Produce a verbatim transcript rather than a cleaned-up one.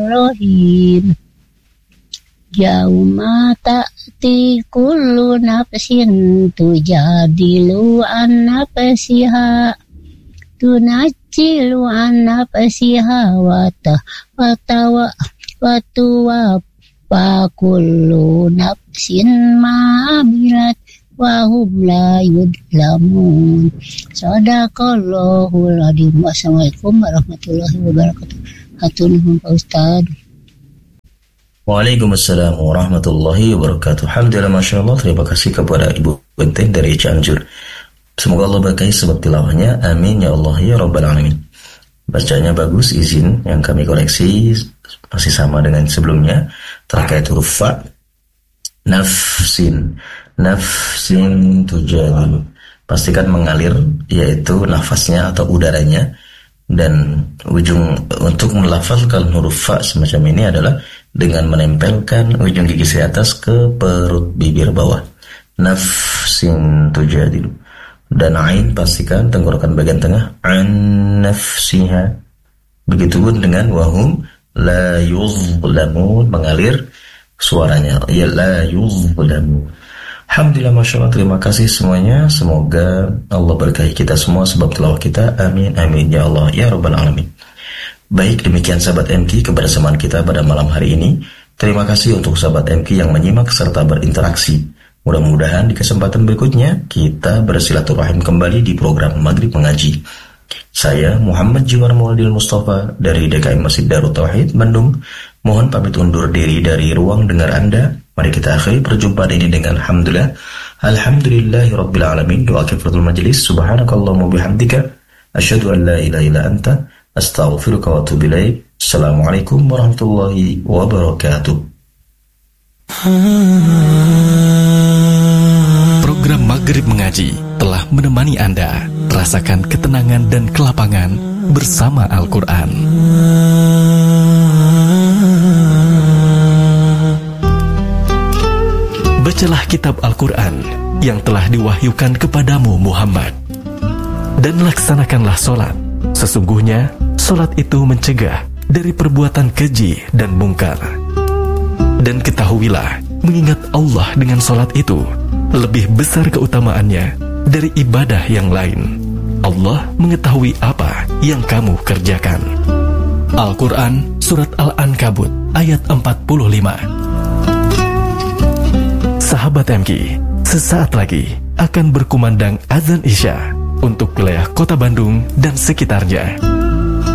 rahim. Yauma ta'ti kullu nafsin tujadilu an nafsiha tunajilu an nafsiha wa tawa wa tuwa fa kullu nafsin ma amilat wa hum la yudlamun. Sadaqallahul adzim. Wassalamualaikum warahmatullahi wabarakatuh. Hatunihum Pak Ustaz. Waalaikumsalam warahmatullahi wabarakatuh. Alhamdulillah, Masya Allah. Terima kasih kepada Ibu Benteng dari Cianjur. Semoga Allah berkahi sebab tilawahnya. Amin ya Allah ya Rabbal Alamin. Bacanya bagus, izin yang kami koreksi masih sama dengan sebelumnya terkait huruf fa. Nafsin, nafsin tujadilu. Pastikan mengalir, yaitu nafasnya atau udaranya. Dan ujung untuk melafalkan huruf fa semacam ini adalah dengan menempelkan ujung gigi atas ke perut bibir bawah. Nafsin tujadilu. Dan ain pastikan tenggorokan bagian tengah. An nafsiha. Begitupun dengan wahum la yuzlamun, mengalir suaranya. Ya la yuzlamun. Alhamdulillah, Masya Allah. Terima kasih semuanya. Semoga Allah berkahi kita semua sebab tilawah kita. Amin, amin ya Allah ya Rabbal Alamin. Baik, demikian sahabat M K kebersamaan kita pada malam hari ini. Terima kasih untuk sahabat M K yang menyimak serta berinteraksi. Mudah-mudahan di kesempatan berikutnya kita bersilaturahim kembali di program Maghrib Mengaji. Saya Muhammad Jiwar Mauladil Mustafa dari D K M Masjid Darut Tauhid Bandung. Mohon pamit undur diri dari ruang dengar Anda. Mari kita akhiri perjumpaan ini dengan alhamdulillah. Alhamdulillahi Rabbil Alamin. Wa akhiratul majlis. Subhanakallahumma bihamdika. Asyhadu an la ilaha illa anta. Astaghfiruka wa atubu ilaik. Assalamualaikum warahmatullahi wabarakatuh. Program Maghrib Mengaji telah menemani Anda rasakan ketenangan dan kelapangan bersama Al-Quran. Bacalah kitab Al-Quran yang telah diwahyukan kepadamu Muhammad, dan laksanakanlah solat. Sesungguhnya solat itu mencegah dari perbuatan keji dan mungkar. Dan ketahuilah, mengingat Allah dengan solat itu lebih besar keutamaannya dari ibadah yang lain. Allah mengetahui apa yang kamu kerjakan. Al-Quran Surat Al-Ankabut ayat empat puluh lima. Sahabat M K, sesaat lagi akan berkumandang azan Isya untuk wilayah Kota Bandung dan sekitarnya.